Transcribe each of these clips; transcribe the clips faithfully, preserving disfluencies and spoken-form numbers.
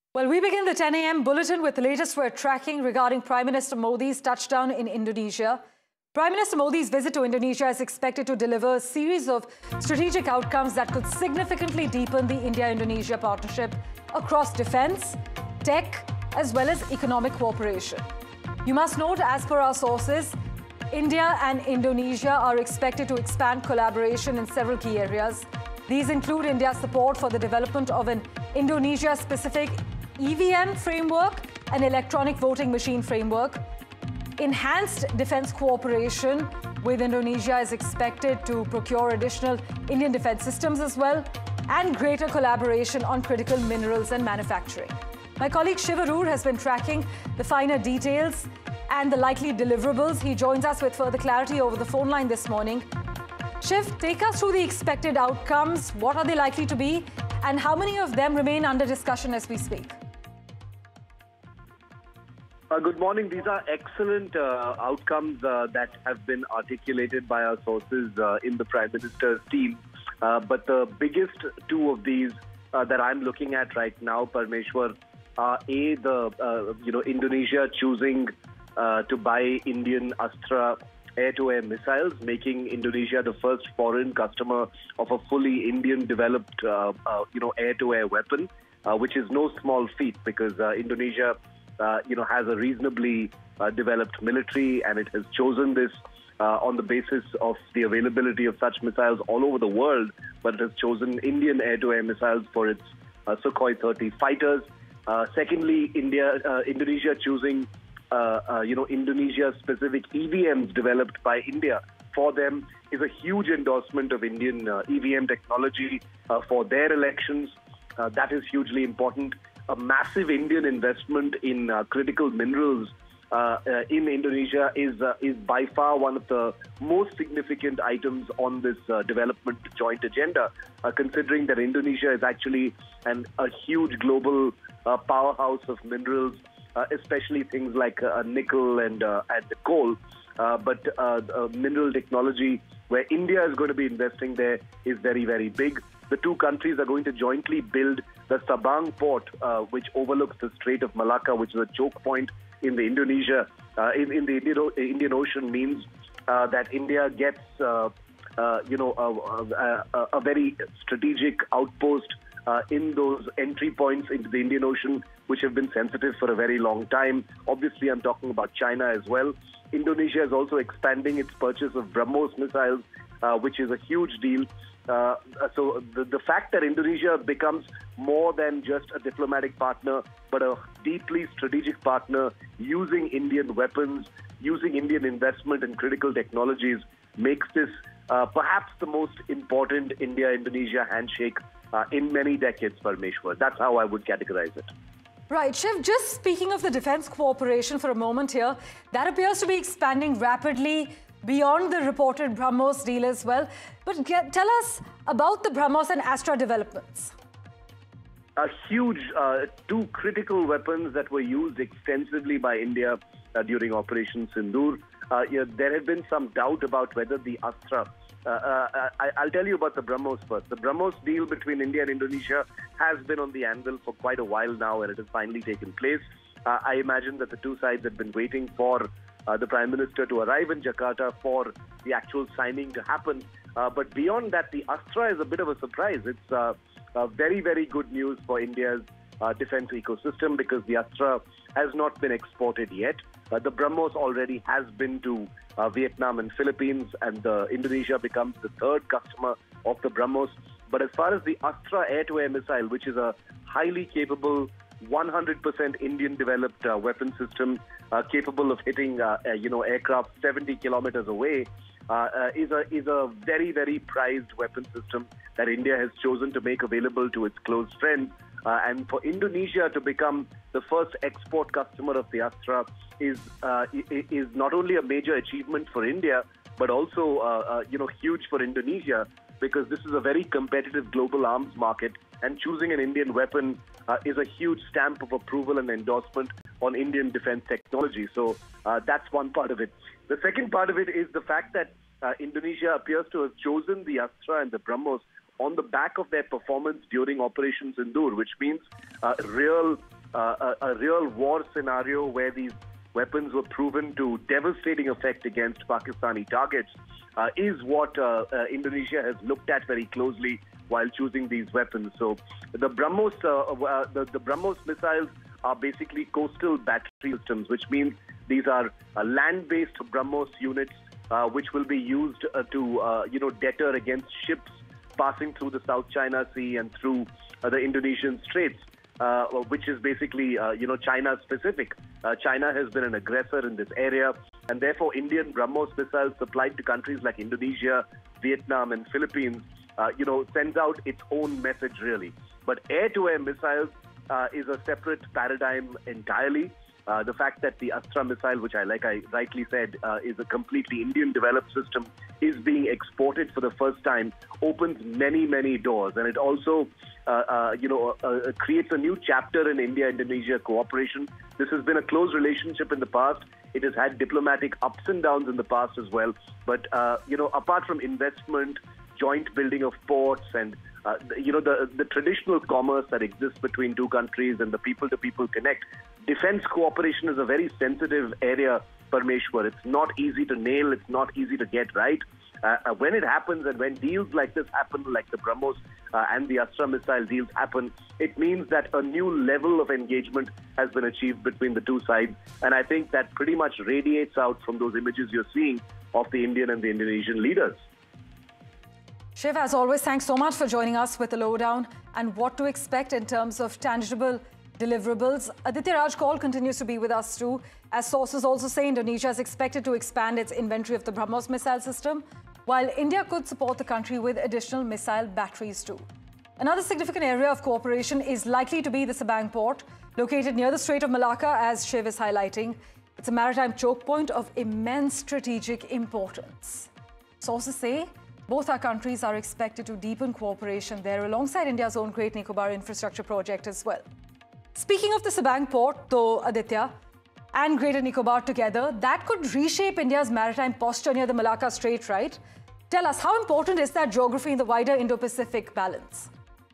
Well, we begin the ten A M bulletin with the latest we're tracking regarding Prime Minister Modi's touchdown in Indonesia. Prime Minister Modi's visit to Indonesia is expected to deliver a series of strategic outcomes that could significantly deepen the India-Indonesia partnership across defense, tech, as well as economic cooperation. You must note, as per our sources, India and Indonesia are expected to expand collaboration in several key areas. These include India's support for the development of an Indonesia-specific E V M framework, an electronic voting machine framework. Enhanced defense cooperation with Indonesia is expected to procure additional Indian defense systems as well, and greater collaboration on critical minerals and manufacturing. My colleague Shiv Arur has been tracking the finer details and the likely deliverables. He joins us with further clarity over the phone line this morning. Shiv, take us through the expected outcomes. What are they likely to be, and how many of them remain under discussion as we speak? Uh, good morning. These are excellent uh, outcomes uh, that have been articulated by our sources uh, in the Prime Minister's team. Uh, but the biggest two of these uh, that I'm looking at right now, Parmeshwar, are A, the, uh, you know, Indonesia choosing uh, to buy Indian Astra air-to-air missiles, making Indonesia the first foreign customer of a fully Indian-developed, uh, uh, you know, air-to-air weapon, uh, which is no small feat because uh, Indonesia Uh, you know, has a reasonably uh, developed military, and it has chosen this uh, on the basis of the availability of such missiles all over the world, but it has chosen Indian air-to-air missiles for its uh, Sukhoi thirty fighters. Uh, secondly, India, uh, Indonesia choosing, uh, uh, you know, Indonesia-specific E V Ms developed by India for them is a huge endorsement of Indian uh, E V M technology uh, for their elections. Uh, that is hugely important. A massive Indian investment in uh, critical minerals uh, uh, in Indonesia is uh, is by far one of the most significant items on this uh, development joint agenda, uh, considering that Indonesia is actually an, a huge global uh, powerhouse of minerals, uh, especially things like uh, nickel and, uh, and coal. Uh, but uh, uh, mineral technology, where India is going to be investing there, is very, very big. The two countries are going to jointly build the Sabang port, uh, which overlooks the Strait of Malacca, which is a choke point in the Indonesia, uh, in, in the Indian, Indian Ocean, means uh, that India gets, uh, uh, you know, a, a, a very strategic outpost uh, in those entry points into the Indian Ocean, which have been sensitive for a very long time. Obviously, I'm talking about China as well. Indonesia is also expanding its purchase of BrahMos missiles, uh, which is a huge deal. Uh, so the, the fact that Indonesia becomes more than just a diplomatic partner, but a deeply strategic partner using Indian weapons, using Indian investment in critical technologies, makes this uh, perhaps the most important India-Indonesia handshake uh, in many decades, Parmeshwar. That's how I would categorize it. Right, Shiv, just speaking of the defense cooperation for a moment here, that appears to be expanding rapidly beyond the reported BrahMos deal as well. But get, tell us about the BrahMos and Astra developments. A huge, uh, two critical weapons that were used extensively by India uh, during Operation Sindoor. Uh, yeah, there had been some doubt about whether the Astra, uh, uh, I, I'll tell you about the BrahMos first. The BrahMos deal between India and Indonesia has been on the anvil for quite a while now, and it has finally taken place. Uh, I imagine that the two sides had been waiting for Uh, the Prime Minister to arrive in Jakarta for the actual signing to happen. Uh, but beyond that, the Astra is a bit of a surprise. It's uh, uh, very, very good news for India's uh, defense ecosystem because the Astra has not been exported yet. Uh, the BrahMos already has been to uh, Vietnam and Philippines, and uh, Indonesia becomes the third customer of the BrahMos. But as far as the Astra air-to-air missile, which is a highly capable one hundred percent Indian-developed uh, weapon system uh, capable of hitting, uh, uh, you know, aircraft seventy kilometers away, uh, uh, is a is a very, very prized weapon system that India has chosen to make available to its close friends. Uh, and for Indonesia to become the first export customer of the Astra is uh, is not only a major achievement for India, but also, uh, uh, you know, huge for Indonesia, because this is a very competitive global arms market, and choosing an Indian weapon uh, is a huge stamp of approval and endorsement on Indian defense technology. So uh, that's one part of it. The second part of it is the fact that uh, Indonesia appears to have chosen the Astra and the BrahMos on the back of their performance during Operation Sindoor, which means uh, real uh, a, a real war scenario where these weapons were proven to devastating effect against Pakistani targets, uh, is what uh, uh, Indonesia has looked at very closely while choosing these weapons. So the BrahMos, uh, uh, the, the BrahMos missiles are basically coastal battery systems, which means these are uh, land-based BrahMos units, uh, which will be used uh, to, uh, you know, deter against ships passing through the South China Sea and through uh, the Indonesian Straits. Uh, which is basically, uh, you know, China-specific. Uh, China has been an aggressor in this area, and therefore Indian BrahMos missiles supplied to countries like Indonesia, Vietnam, and Philippines, uh, you know, sends out its own message, really. But air-to-air missiles uh, is a separate paradigm entirely. Uh, the fact that the Astra missile, which I, like I rightly said, uh, is a completely Indian-developed system, is being exported for the first time, opens many, many doors. And it also, uh, uh, you know, uh, creates a new chapter in India-Indonesia cooperation. This has been a close relationship in the past. It has had diplomatic ups and downs in the past as well. But, uh, you know, apart from investment, joint building of ports and, uh, you know, the, the traditional commerce that exists between two countries and the people-to-people connect, defense cooperation is a very sensitive area, Parmeshwar. It's not easy to nail. It's not easy to get right. Uh, when it happens and when deals like this happen, like the BrahMos uh, and the Astra missile deals happen, it means that a new level of engagement has been achieved between the two sides. And I think that pretty much radiates out from those images you're seeing of the Indian and the Indonesian leaders. Shiv, as always, thanks so much for joining us with the lowdown and what to expect in terms of tangible deliverables. Aditya Raj Kaul continues to be with us too. As sources also say, Indonesia is expected to expand its inventory of the BrahMos missile system, while India could support the country with additional missile batteries too. Another significant area of cooperation is likely to be the Sabang port, located near the Strait of Malacca, as Shiv is highlighting. It's a maritime choke point of immense strategic importance. Sources say both our countries are expected to deepen cooperation there alongside India's own Great Nicobar infrastructure project as well. Speaking of the Sabang port, though, Aditya, and Greater Nicobar together, that could reshape India's maritime posture near the Malacca Strait, right? Tell us, how important is that geography in the wider Indo-Pacific balance?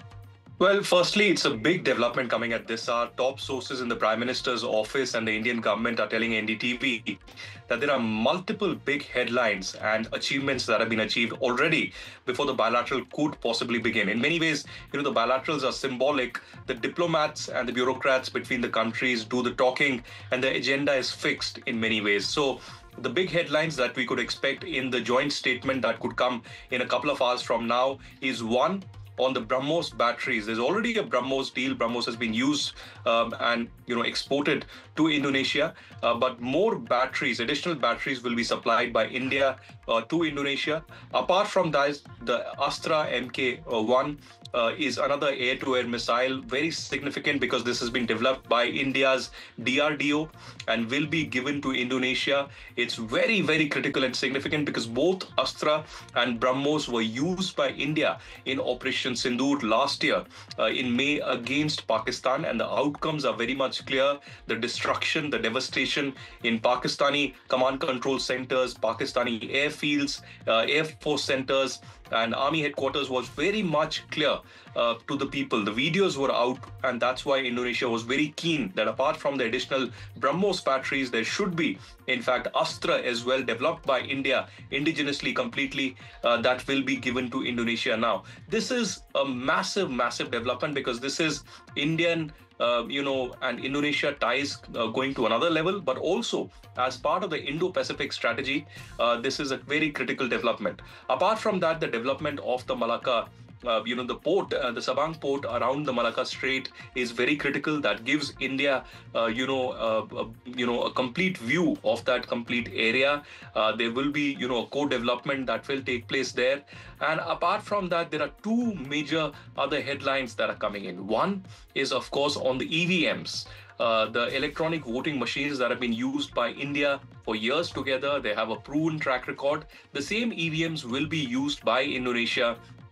Well, firstly, it's a big development coming at this hour. Top sources in the Prime Minister's office and the Indian government are telling N D T V that there are multiple big headlines and achievements that have been achieved already before the bilateral could possibly begin. In many ways, you know, the bilaterals are symbolic. The diplomats and the bureaucrats between the countries do the talking, and the agenda is fixed in many ways. So the big headlines that we could expect in the joint statement that could come in a couple of hours from now is, one, on the BrahMos batteries. There's already a BrahMos deal. BrahMos has been used um, and you know exported to Indonesia, uh, but more batteries, additional batteries will be supplied by India uh, to Indonesia. Apart from that, the Astra M K one uh, is another air-to-air missile, very significant because this has been developed by India's D R D O and will be given to Indonesia. It's very, very critical and significant because both Astra and BrahMos were used by India in Operation Sindoor last year uh, in May against Pakistan, and the outcomes are very much clear. The destruction, the devastation in Pakistani command control centers, Pakistani airfields, uh, Air Force centers, and army headquarters was very much clear uh, to the people. The videos were out, and that's why Indonesia was very keen that apart from the additional BrahMos batteries, there should be, in fact, Astra as well, developed by India indigenously completely, uh, that will be given to Indonesia now. This is a massive, massive development because this is Indian Uh, you know, and Indonesia ties uh, going to another level, but also as part of the Indo-Pacific strategy, uh, this is a very critical development. Apart from that, the development of the Malacca, uh, you know, the port, uh, the Sabang port around the Malacca Strait is very critical. That gives India, uh, you know, uh, uh, you know, a complete view of that complete area. Uh, there will be, you know, a co-development that will take place there. And apart from that, there are two major other headlines that are coming in. One is, of course, on the E V Ms. Uh, the electronic voting machines that have been used by India for years together. They have a proven track record. The same E V Ms will be used by Indonesia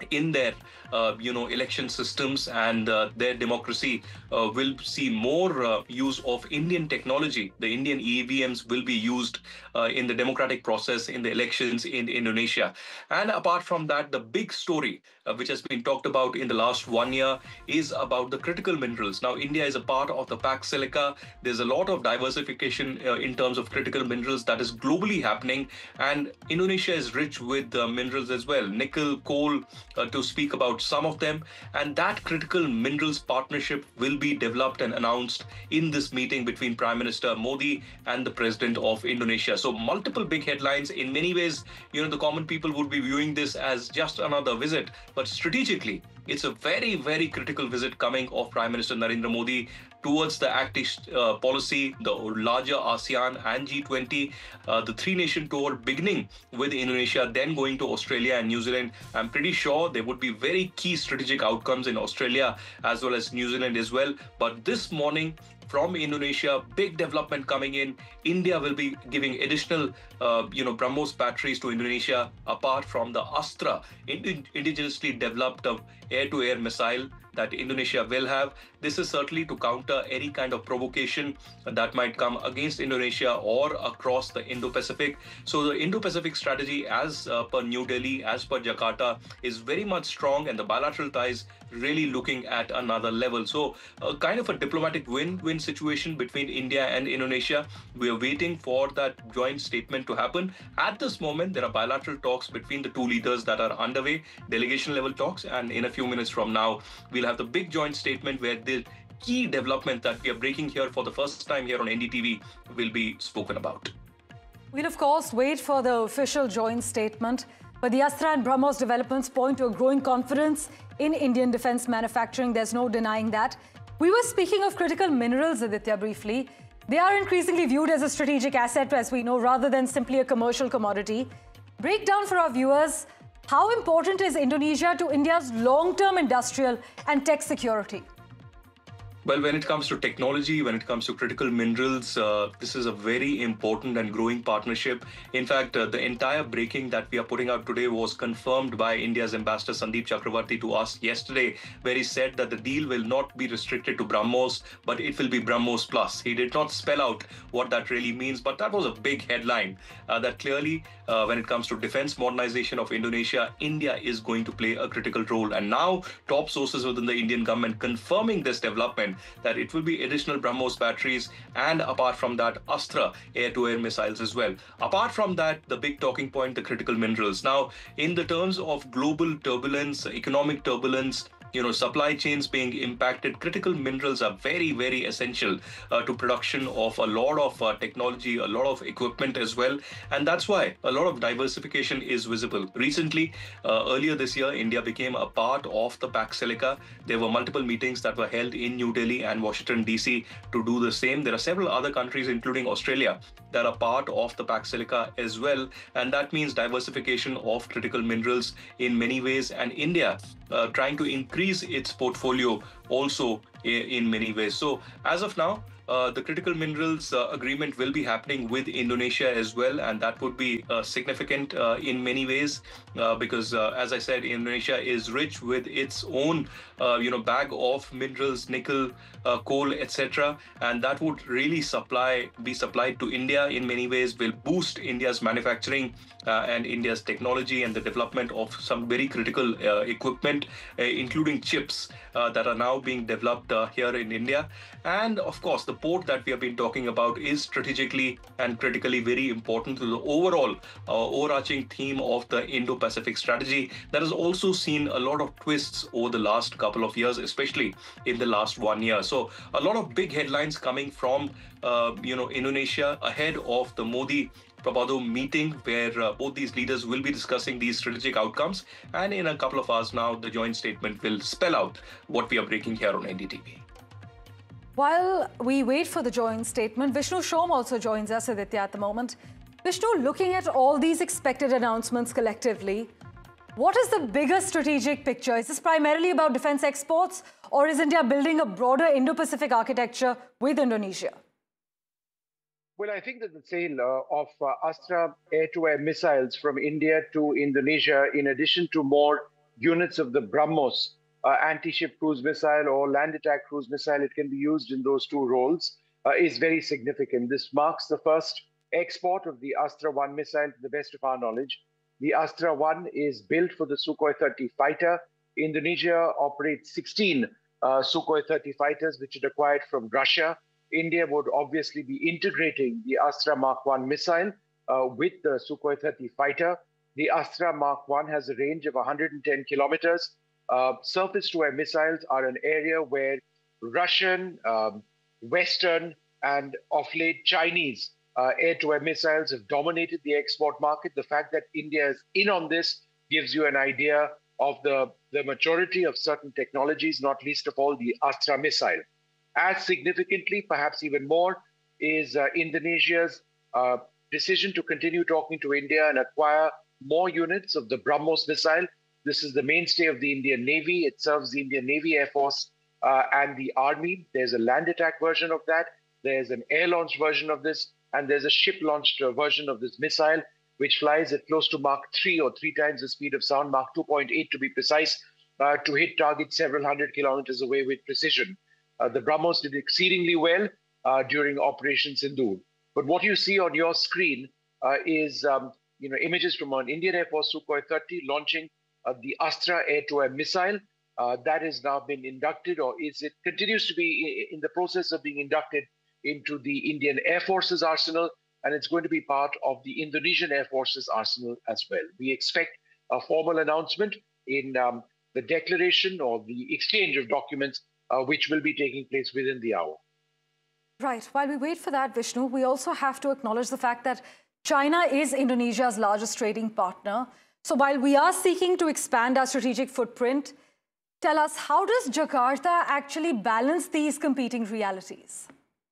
in their, uh, you know, election systems and uh, their democracy uh, will see more uh, use of Indian technology. The Indian E V Ms will be used uh, in the democratic process in the elections in Indonesia. And apart from that, the big story uh, which has been talked about in the last one year is about the critical minerals. Now, India is a part of the Pax Silica. There's a lot of diversification uh, in terms of critical minerals that is globally happening. And Indonesia is rich with uh, minerals as well, nickel, coal, uh, to speak about some of them. And that critical minerals partnership will be developed and announced in this meeting between Prime Minister Modi and the President of Indonesia. So multiple big headlines. In many ways, you know, the common people would be viewing this as just another visit, but strategically, it's a very, very critical visit coming of Prime Minister Narendra Modi towards the Act East uh, policy, the larger ASEAN and G twenty, uh, the three-nation tour beginning with Indonesia, then going to Australia and New Zealand. I'm pretty sure there would be very key strategic outcomes in Australia as well as New Zealand as well. But this morning, from Indonesia, big development coming in. India will be giving additional, uh, you know, BrahMos batteries to Indonesia, apart from the Astra, ind- indigenously developed uh, air-to-air missile that Indonesia will have. This is certainly to counter any kind of provocation that might come against Indonesia or across the Indo-Pacific. So the Indo-Pacific strategy, as uh, per New Delhi, as per Jakarta, is very much strong, and the bilateral ties really looking at another level. So uh, kind of a diplomatic win-win situation between India and Indonesia. We are waiting for that joint statement to happen. At this moment, there are bilateral talks between the two leaders that are underway, delegation level talks, and in a few minutes from now, we'll have the big joint statement where the key development that we are breaking here for the first time here on N D T V will be spoken about. We'll, of course, wait for the official joint statement. But the Astra and BrahMos developments point to a growing confidence in Indian defense manufacturing. There's no denying that. We were speaking of critical minerals, Aditya, briefly. They are increasingly viewed as a strategic asset, as we know, rather than simply a commercial commodity. Break down for our viewers, how important is Indonesia to India's long-term industrial and tech security? Well, when it comes to technology, when it comes to critical minerals, uh, this is a very important and growing partnership. In fact, uh, the entire breaking that we are putting out today was confirmed by India's ambassador Sandeep Chakravarti to us yesterday, where he said that the deal will not be restricted to BrahMos, but it will be BrahMos Plus. He did not spell out what that really means, but that was a big headline uh, that clearly, uh, when it comes to defense modernization of Indonesia, India is going to play a critical role. And now, top sources within the Indian government confirming this development, that it will be additional BrahMos batteries, and apart from that, Astra air-to-air missiles as well. Apart from that, the big talking point, the critical minerals. Now, in the terms of global turbulence, economic turbulence, you know, supply chains being impacted, critical minerals are very, very essential uh, to production of a lot of uh, technology, a lot of equipment as well. And that's why a lot of diversification is visible. Recently, uh, earlier this year, India became a part of the Pax Silica. There were multiple meetings that were held in New Delhi and Washington, D C to do the same. There are several other countries, including Australia, that are part of the Pax Silica as well. And that means diversification of critical minerals in many ways. And India uh, trying to increase its portfolio also in many ways. So as of now, Uh, the critical minerals uh, agreement will be happening with Indonesia as well, and that would be uh, significant uh, in many ways uh, because, uh, as I said, Indonesia is rich with its own, uh, you know, bag of minerals, nickel, uh, coal, et cetera, and that would really supply be supplied to India in many ways. Will boost India's manufacturing uh, and India's technology and the development of some very critical uh, equipment, uh, including chips uh, that are now being developed uh, here in India, and of course the port that we have been talking about is strategically and critically very important to the overall uh, overarching theme of the Indo-Pacific strategy that has also seen a lot of twists over the last couple of years, especially in the last one year. So a lot of big headlines coming from, uh, you know, Indonesia ahead of the Modi Prabowo meeting, where uh, both these leaders will be discussing these strategic outcomes. And in a couple of hours now, the joint statement will spell out what we are breaking here on N D T V. While we wait for the joint statement, Vishnu Shom also joins us, Aditya, at the moment. Vishnu, looking at all these expected announcements collectively, what is the bigger strategic picture? Is this primarily about defense exports, or is India building a broader Indo-Pacific architecture with Indonesia? Well, I think that the sale uh, of uh, Astra air-to-air missiles from India to Indonesia, in addition to more units of the BrahMos uh, anti-ship cruise missile or land attack cruise missile. It can be used in those two roles, uh, is very significant. This marks the first export of the Astra one missile to the best of our knowledge. The Astra one is built for the Sukhoi thirty fighter. Indonesia operates sixteen uh, Sukhoi thirty fighters, which it acquired from Russia. India would obviously be integrating the Astra Mark one missile uh, with the Sukhoi thirty fighter. The Astra Mark one has a range of one hundred ten kilometers. Uh, surface-to-air missiles are an area where Russian, um, Western, and of late Chinese uh, air-to-air missiles have dominated the export market. The fact that India is in on this gives you an idea of the, the maturity of certain technologies, not least of all the Astra missile. As significantly, perhaps even more, is uh, Indonesia's uh, decision to continue talking to India and acquire more units of the BrahMos missile. This is the mainstay of the Indian Navy. It serves the Indian Navy, Air Force, uh, and the Army. There's a land attack version of that. There's an air-launched version of this, and there's a ship-launched uh, version of this missile, which flies at close to Mach three or three times the speed of sound, Mach two point eight to be precise, uh, to hit targets several hundred kilometers away with precision. Uh, the BrahMos did exceedingly well uh, during Operation Sindoor. But what you see on your screen uh, is um, you know, images from an Indian Air Force Sukhoi thirty launching uh, the Astra air-to-air missile. Uh, that has now been inducted, or is it continues to be in the process of being inducted into the Indian Air Force's arsenal, and it's going to be part of the Indonesian Air Force's arsenal as well. We expect a formal announcement in um, the declaration or the exchange of documents, uh, which will be taking place within the hour. Right. While we wait for that, Vishnu, we also have to acknowledge the fact that China is Indonesia's largest trading partner. So while we are seeking to expand our strategic footprint, tell us, how does Jakarta actually balance these competing realities?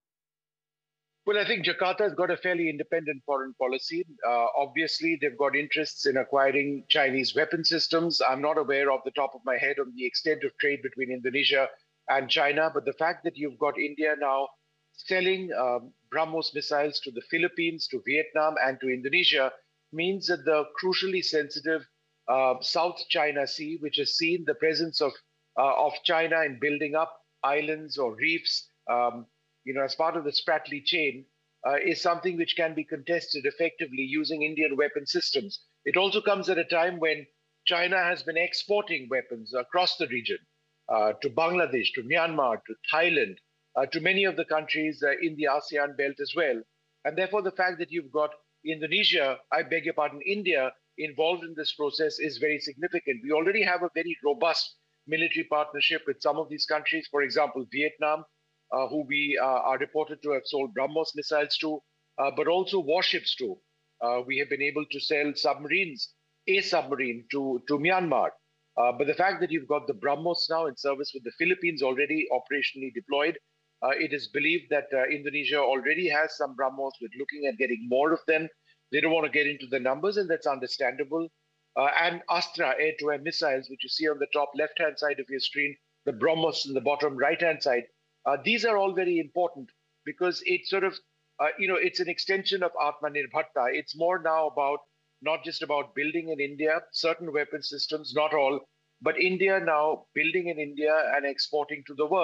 Well, I think Jakarta has got a fairly independent foreign policy. Uh, obviously, they've got interests in acquiring Chinese weapon systems. I'm not aware off the top of my head on the extent of trade between Indonesia and China, but the fact that you've got India now selling um, BrahMos missiles to the Philippines, to Vietnam, and to Indonesia means that the crucially sensitive uh, South China Sea, which has seen the presence of, uh, of China in building up islands or reefs, um, you know, as part of the Spratly chain, uh, is something which can be contested effectively using Indian weapon systems. It also comes at a time when China has been exporting weapons across the region, uh, to Bangladesh, to Myanmar, to Thailand, uh, to many of the countries uh, in the ASEAN belt as well. And therefore, the fact that you've got Indonesia, I beg your pardon, India, involved in this process is very significant. We already have a very robust military partnership with some of these countries. For example, Vietnam, Uh, who we uh, are reported to have sold BrahMos missiles to, uh, but also warships to. Uh, we have been able to sell submarines, a submarine to, to Myanmar. Uh, but the fact that you've got the BrahMos now in service with the Philippines already operationally deployed, uh, it is believed that uh, Indonesia already has some BrahMos. We're looking at getting more of them. They don't want to get into the numbers, and that's understandable. Uh, and Astra air-to-air missiles, which you see on the top left-hand side of your screen, the BrahMos on the bottom right-hand side. Uh, these are all very important because it's sort of, uh, you know, it's an extension of Atmanirbharta. It's more now about not just about building in India, certain weapon systems, not all, but India now building in India and exporting to the world.